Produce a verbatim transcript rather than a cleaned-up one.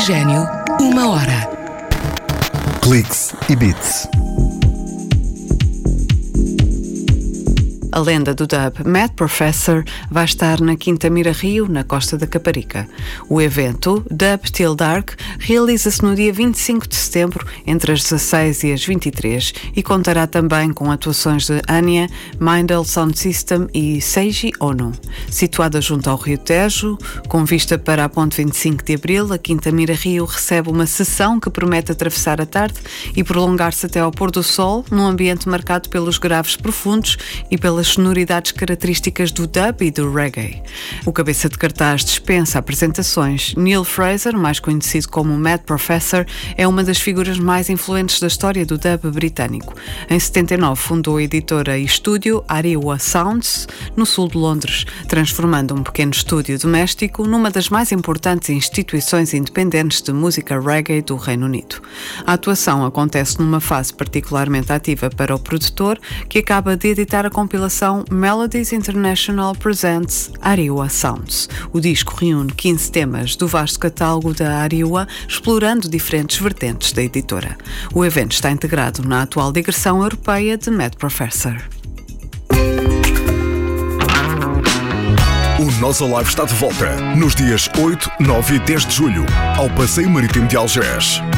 Oxigênio, uma hora. Cliques e Beats. A lenda do dub Mad Professor vai estar na Quinta Mira Rio, na Costa da Caparica. O evento, Dub Till Dark, realiza-se no dia vinte e cinco de setembro, entre as dezasseis e as vinte e três, e contará também com atuações de Anya, Mindel Sound System e Seiji Ono. Situada junto ao Rio Tejo, com vista para a Ponte vinte e cinco de Abril, a Quinta Mira Rio recebe uma sessão que promete atravessar a tarde e prolongar-se até ao pôr do sol, num ambiente marcado pelos graves profundos e pelas sonoridades características do dub e do reggae. O cabeça de cartaz dispensa apresentações. Neil Fraser, mais conhecido como Mad Professor, é uma das figuras mais influentes da história do dub britânico. Em setenta e nove fundou a editora e estúdio Ariwa Sounds, no sul de Londres, transformando um pequeno estúdio doméstico numa das mais importantes instituições independentes de música reggae do Reino Unido. A atuação acontece numa fase particularmente ativa para o produtor, que acaba de editar a compilação Melodies International Presents Ariwa Sounds. O disco reúne quinze temas do vasto catálogo da Ariwa, explorando diferentes vertentes da editora. O evento está integrado na atual digressão europeia de Mad Professor. O Nossa Live está de volta nos dias oito, nove e dez de julho, ao Passeio Marítimo de Algés.